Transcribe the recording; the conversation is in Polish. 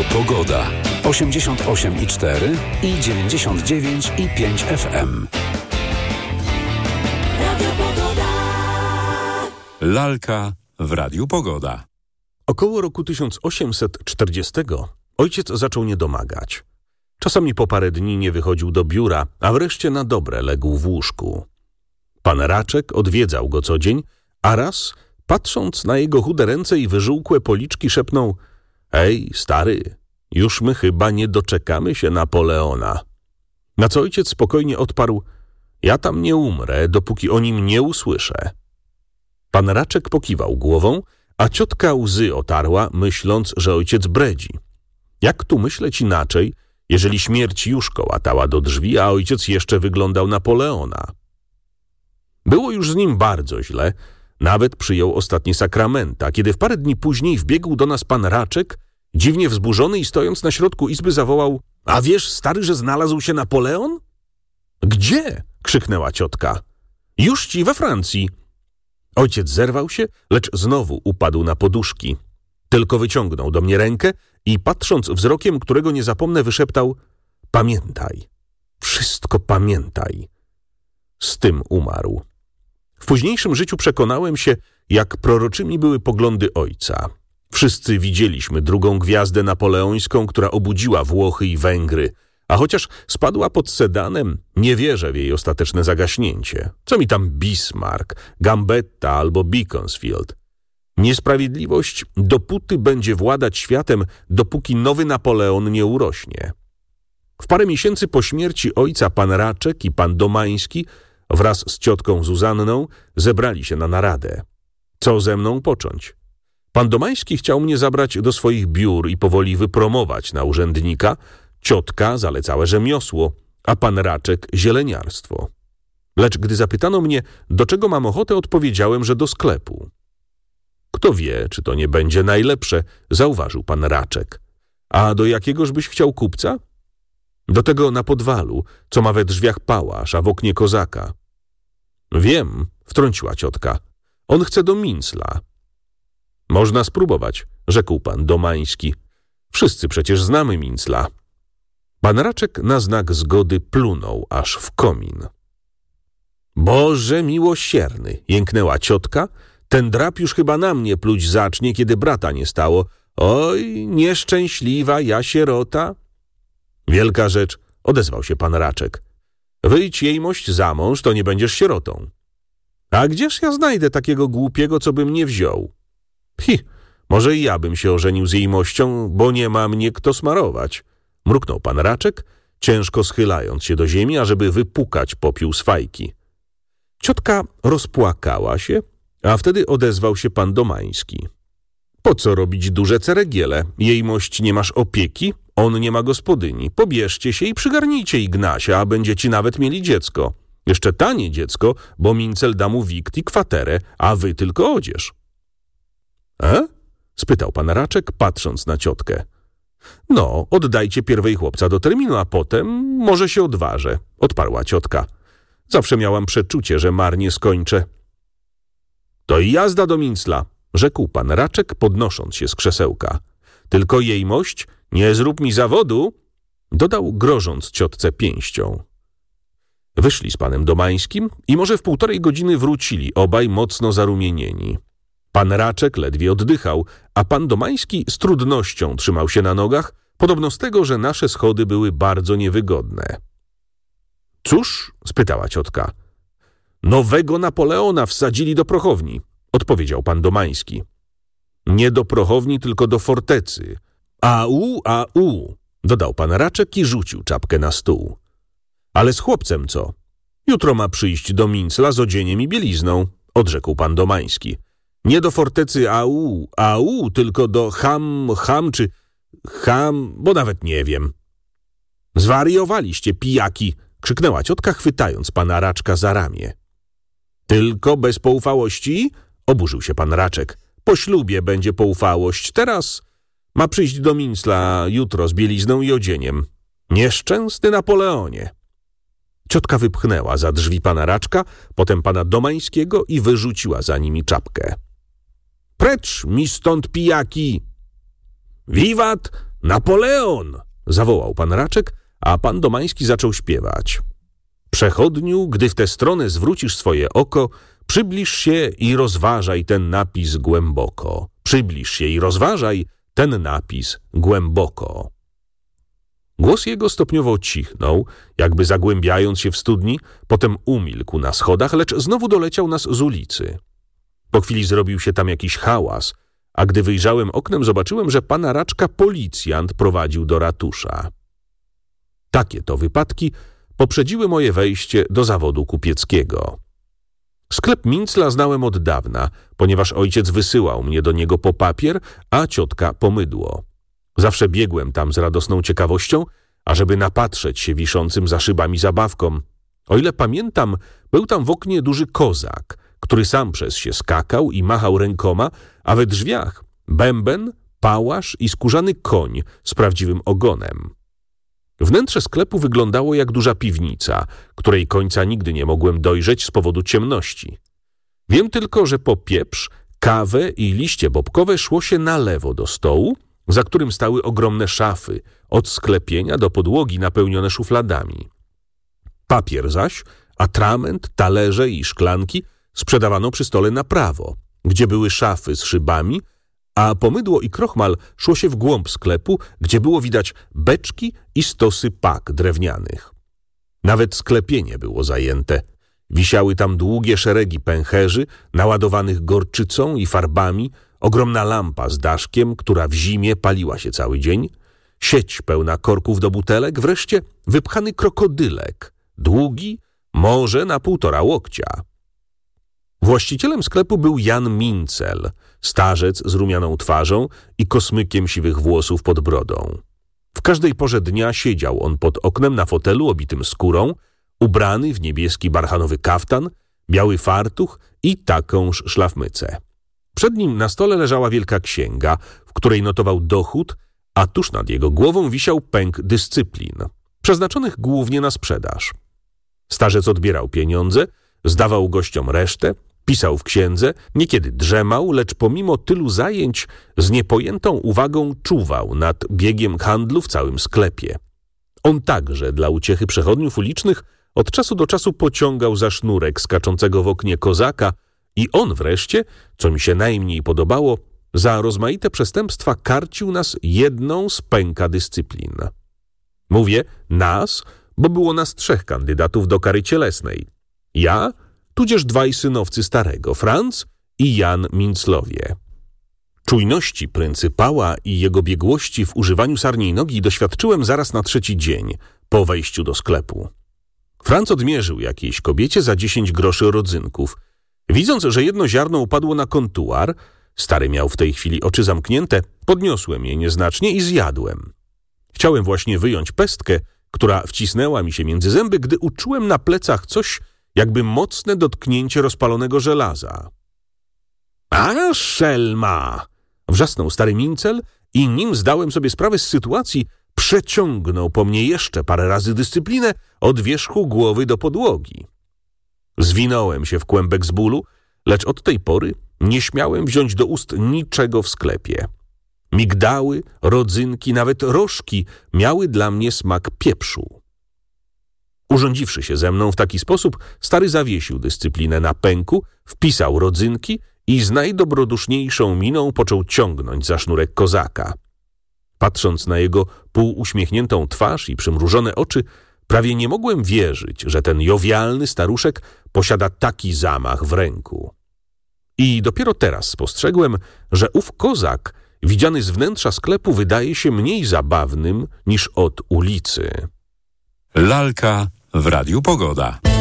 Pogoda. 88,4 i 99,5 FM. Lalka w Radiu Pogoda. Około roku 1840 ojciec zaczął niedomagać. Czasami po parę dni nie wychodził do biura, a wreszcie na dobre legł w łóżku. Pan Raczek odwiedzał go co dzień, a raz, patrząc na jego chude ręce i wyżółkłe policzki, szepnął: „Ej, stary, już my chyba nie doczekamy się Napoleona”. Na co ojciec spokojnie odparł: „Ja tam nie umrę, dopóki o nim nie usłyszę”. Pan Raczek pokiwał głową, a ciotka łzy otarła, myśląc, że ojciec bredzi. Jak tu myśleć inaczej, jeżeli śmierć już kołatała do drzwi, a ojciec jeszcze wyglądał Napoleona? Było już z nim bardzo źle, nawet przyjął ostatnie sakramenta, kiedy w parę dni później wbiegł do nas pan Raczek, dziwnie wzburzony, i stojąc na środku izby zawołał: „A wiesz, stary, że znalazł się Napoleon?” „Gdzie?” krzyknęła ciotka. „Już ci we Francji”. Ojciec zerwał się, lecz znowu upadł na poduszki. Tylko wyciągnął do mnie rękę i patrząc wzrokiem, którego nie zapomnę, wyszeptał: „Pamiętaj, wszystko pamiętaj”. Z tym umarł. W późniejszym życiu przekonałem się, jak proroczymi były poglądy ojca. Wszyscy widzieliśmy drugą gwiazdę napoleońską, która obudziła Włochy i Węgry, a chociaż spadła pod Sedanem, nie wierzę w jej ostateczne zagaśnięcie. Co mi tam Bismarck, Gambetta albo Beaconsfield? Niesprawiedliwość dopóty będzie władać światem, dopóki nowy Napoleon nie urośnie. W parę miesięcy po śmierci ojca pan Raczek i pan Domański wraz z ciotką Zuzanną zebrali się na naradę. Co ze mną począć? Pan Domański chciał mnie zabrać do swoich biur i powoli wypromować na urzędnika, ciotka zalecała rzemiosło, a pan Raczek zieleniarstwo. Lecz gdy zapytano mnie, do czego mam ochotę, odpowiedziałem, że do sklepu. „Kto wie, czy to nie będzie najlepsze”, zauważył pan Raczek. „A do jakiegoż byś chciał kupca?” „Do tego na podwalu, co ma we drzwiach pałasz, a w oknie kozaka”. „Wiem”, wtrąciła ciotka. „On chce do Mincla”. „Można spróbować”, rzekł pan Domański. „Wszyscy przecież znamy Mincla”. Pan Raczek na znak zgody plunął aż w komin. „Boże miłosierny”, jęknęła ciotka. „Ten drap już chyba na mnie pluć zacznie, kiedy brata nie stało. Oj, nieszczęśliwa ja sierota”. „Wielka rzecz”, odezwał się pan Raczek. „Wyjdź jejmość za mąż, to nie będziesz sierotą”. „A gdzież ja znajdę takiego głupiego, co by mnie wziął?” „Może i ja bym się ożenił z jejmością, bo nie ma mnie kto smarować”, mruknął pan Raczek, ciężko schylając się do ziemi, ażeby wypukać popiół z fajki. Ciotka rozpłakała się, a wtedy odezwał się pan Domański. „Po co robić duże ceregiele? Jejmość nie masz opieki, on nie ma gospodyni. Pobierzcie się i przygarnijcie Ignasia, a będziecie nawet mieli dziecko. Jeszcze tanie dziecko, bo Mincel da mu wikt i kwaterę, a wy tylko odzież”. spytał pan Raczek, patrząc na ciotkę. „No, oddajcie pierwej chłopca do terminu, a potem może się odważę”, odparła ciotka. „Zawsze miałam przeczucie, że marnie skończę”. „To i jazda do Mincla”, rzekł pan Raczek, podnosząc się z krzesełka. „Tylko jejmość, nie zrób mi zawodu”, dodał, grożąc ciotce pięścią. Wyszli z panem Domańskim i może w 1,5 godziny wrócili, obaj mocno zarumienieni. Pan Raczek ledwie oddychał, a pan Domański z trudnością trzymał się na nogach, podobno z tego, że nasze schody były bardzo niewygodne. „Cóż?” spytała ciotka. „Nowego Napoleona wsadzili do prochowni”, odpowiedział pan Domański. „Nie do prochowni, tylko do fortecy”. „Au”, dodał pan Raczek i rzucił czapkę na stół. „Ale z chłopcem co?” „Jutro ma przyjść do Mincla z odzieniem i bielizną”, odrzekł pan Domański. „Nie do fortecy au, tylko do ham, bo nawet nie wiem”. „Zwariowaliście, pijaki”, krzyknęła ciotka, chwytając pana Raczka za ramię. „Tylko bez poufałości”, oburzył się pan Raczek. „Po ślubie będzie poufałość. Teraz ma przyjść do Mincla jutro z bielizną i odzieniem. Nieszczęsny Napoleonie”. Ciotka wypchnęła za drzwi pana Raczka, potem pana Domańskiego i wyrzuciła za nimi czapkę. „Precz mi stąd, pijaki!” Wiwat Napoleon! Zawołał pan Raczek, a pan Domański zaczął śpiewać. Przechodniu, gdy w tę stronę zwrócisz swoje oko, przybliż się i rozważaj ten napis głęboko. Przybliż się i rozważaj ten napis głęboko. Głos jego stopniowo cichnął, jakby zagłębiając się w studni, potem umilkł na schodach, lecz znowu doleciał nas z ulicy. Po chwili zrobił się tam jakiś hałas, a gdy wyjrzałem oknem, zobaczyłem, że pana Raczka policjant prowadził do ratusza. Takie to wypadki poprzedziły moje wejście do zawodu kupieckiego. Sklep Mincla znałem od dawna, ponieważ ojciec wysyłał mnie do niego po papier, a ciotka po mydło. Zawsze biegłem tam z radosną ciekawością, ażeby napatrzeć się wiszącym za szybami zabawkom. O ile pamiętam, był tam w oknie duży kozak, który sam przez się skakał i machał rękoma, a we drzwiach bęben, pałasz i skórzany koń z prawdziwym ogonem. Wnętrze sklepu wyglądało jak duża piwnica, której końca nigdy nie mogłem dojrzeć z powodu ciemności. Wiem tylko, że po pieprz, kawę i liście bobkowe szło się na lewo do stołu, za którym stały ogromne szafy, od sklepienia do podłogi napełnione szufladami. Papier zaś, atrament, talerze i szklanki sprzedawano przy stole na prawo, gdzie były szafy z szybami, a po mydło i krochmal szło się w głąb sklepu, gdzie było widać beczki i stosy pak drewnianych. Nawet sklepienie było zajęte. Wisiały tam długie szeregi pęcherzy, naładowanych gorczycą i farbami, ogromna lampa z daszkiem, która w zimie paliła się cały dzień, sieć pełna korków do butelek, wreszcie wypchany krokodylek, długi, może na 1,5 łokcia. Właścicielem sklepu był Jan Mincel, starzec z rumianą twarzą i kosmykiem siwych włosów pod brodą. W każdej porze dnia siedział on pod oknem na fotelu obitym skórą, ubrany w niebieski barchanowy kaftan, biały fartuch i takąż szlafmycę. Przed nim na stole leżała wielka księga, w której notował dochód, a tuż nad jego głową wisiał pęk dyscyplin, przeznaczonych głównie na sprzedaż. Starzec odbierał pieniądze, zdawał gościom resztę, pisał w księdze, niekiedy drzemał, lecz pomimo tylu zajęć z niepojętą uwagą czuwał nad biegiem handlu w całym sklepie. On także dla uciechy przechodniów ulicznych od czasu do czasu pociągał za sznurek skaczącego w oknie kozaka i on wreszcie, co mi się najmniej podobało, za rozmaite przestępstwa karcił nas jedną z pęka dyscyplin. Mówię nas, bo było nas 3 kandydatów do kary cielesnej. Ja, tudzież 2 synowcy starego, Franc i Jan Minclowie. Czujności pryncypała i jego biegłości w używaniu sarniej nogi doświadczyłem zaraz na 3. dzień po wejściu do sklepu. Franc odmierzył jakiejś kobiecie za 10 groszy rodzynków. Widząc, że jedno ziarno upadło na kontuar, stary miał w tej chwili oczy zamknięte, podniosłem je nieznacznie i zjadłem. Chciałem właśnie wyjąć pestkę, która wcisnęła mi się między zęby, gdy uczułem na plecach coś, jakby mocne dotknięcie rozpalonego żelaza. A, szelma! Wrzasnął stary Mincel i nim zdałem sobie sprawę z sytuacji, przeciągnął po mnie jeszcze parę razy dyscyplinę od wierzchu głowy do podłogi. Zwinąłem się w kłębek z bólu, lecz od tej pory nie śmiałem wziąć do ust niczego w sklepie. Migdały, rodzynki, nawet rożki miały dla mnie smak pieprzu. Urządziwszy się ze mną w taki sposób, stary zawiesił dyscyplinę na pęku, wpisał rodzynki i z najdobroduszniejszą miną począł ciągnąć za sznurek kozaka. Patrząc na jego półuśmiechniętą twarz i przymrużone oczy, prawie nie mogłem wierzyć, że ten jowialny staruszek posiada taki zamach w ręku. I dopiero teraz spostrzegłem, że ów kozak, widziany z wnętrza sklepu, wydaje się mniej zabawnym niż od ulicy. Lalka w Radiu Pogoda.